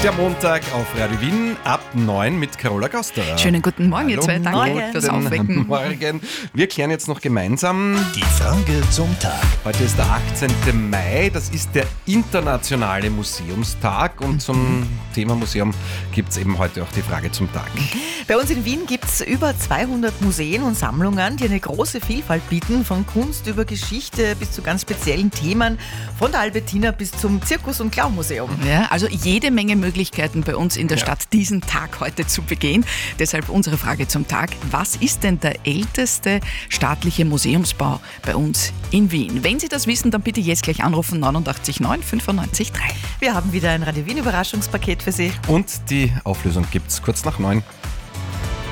Der Montag auf Radio Wien ab 9 mit Carola Gaster. Schönen guten Morgen, ihr zwei. Danke fürs Aufwecken. Morgen. Wir klären jetzt noch gemeinsam Die Frage zum Tag. Heute ist der 18. Mai, das ist der internationale Museumstag und zum Thema Museum gibt es eben heute auch die Frage zum Tag. Bei uns in Wien gibt es über 200 Museen und Sammlungen, die eine große Vielfalt bieten, von Kunst über Geschichte bis zu ganz speziellen Themen, von der Albertina bis zum Zirkus- und Clownmuseum. Ja, also jede Menge Möglichkeiten bei uns in der Stadt, diesen Tag heute zu begehen. Deshalb unsere Frage zum Tag. Was ist denn der älteste staatliche Museumsbau bei uns in Wien? Wenn Sie das wissen, dann bitte jetzt gleich anrufen 89 9 95 3. Wir haben wieder ein Radio Wien Überraschungspaket für Sie. Und die Auflösung gibt es kurz nach 9.